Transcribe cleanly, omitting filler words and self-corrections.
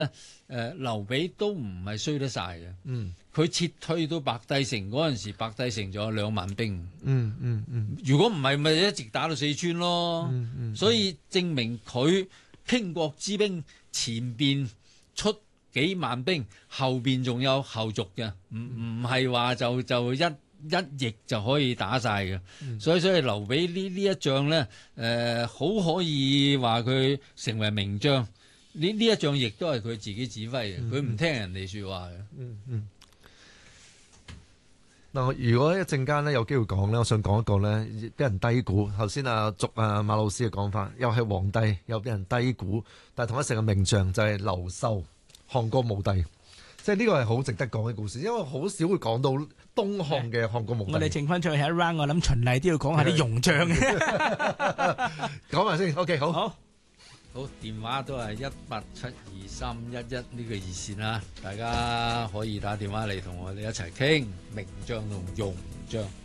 劉備都唔係衰得晒嘅。 嗯佢撤退到白帝城嗰陣時，白帝城仲有2萬兵。 嗯如果唔係，咪一直打到四川咯。所以證明佢傾國之兵前邊出幾萬兵，後邊仲有後續嘅，唔係話就一役就可以打晒嘅。所以劉備呢一仗呢，好可以話佢成為名將。呢一仗亦都係佢自己指揮嘅，佢唔聽人哋說話嘅。 嗱，如果一陣間咧有機會講咧，我想講一個咧，俾人低估。頭先阿馬老師嘅講法，又係皇帝，又俾人低估，但係同一時嘅名將就係劉秀，漢國武帝。即係呢個係好值得講嘅故事，因為好少會講到東漢嘅漢國武帝。 我哋剩翻最後一 round，我諗循例都要講下啲用將嘅。 講埋先 ，OK， 好， 電話都係187231呢個熱線啦，大家可以打電話嚟同我哋一齊傾名將同用將。